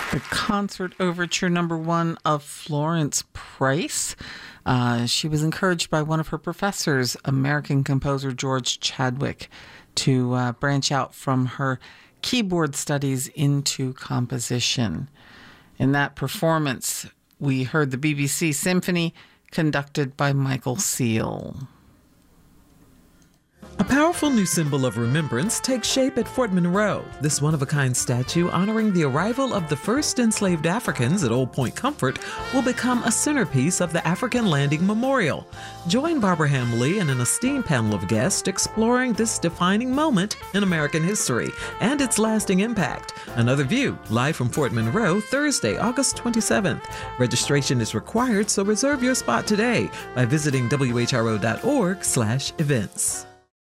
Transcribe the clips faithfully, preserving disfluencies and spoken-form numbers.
The concert overture number one of Florence Price. Uh, she was encouraged by one of her professors, American composer George Chadwick, to uh, branch out from her keyboard studies into composition. In that performance, we heard the B B C Symphony conducted by Michael Seal. A powerful new symbol of remembrance takes shape at Fort Monroe. This one-of-a-kind statue honoring the arrival of the first enslaved Africans at Old Point Comfort will become a centerpiece of the African Landing Memorial. Join Barbara Hamley and an esteemed panel of guests exploring this defining moment in American history and its lasting impact. Another View, live from Fort Monroe, Thursday, August twenty-seventh. Registration is required, so reserve your spot today by visiting W H R O dot org slash events.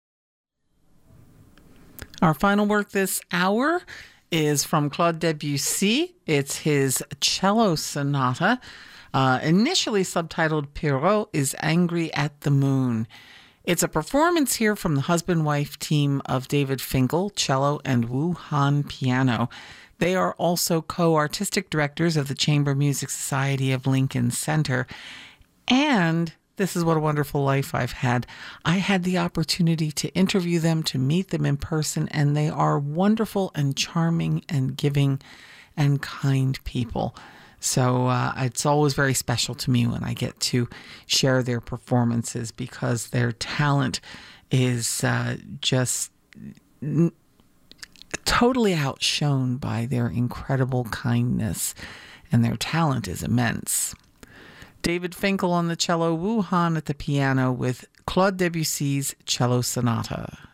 Our final work this hour is from Claude Debussy. It's his cello sonata, uh, initially subtitled Pierrot is Angry at the Moon. It's a performance here from the husband-wife team of David Finkel, cello, and Wu Han, piano. They are also co-artistic directors of the Chamber Music Society of Lincoln Center. And this is what a wonderful life I've had. I had the opportunity to interview them, to meet them in person, and they are wonderful and charming and giving and kind people. So uh, it's always very special to me when I get to share their performances because their talent is uh, just n- totally outshone by their incredible kindness, and their talent is immense. David Finkel on the cello, Wu Han at the piano with Claude Debussy's Cello Sonata.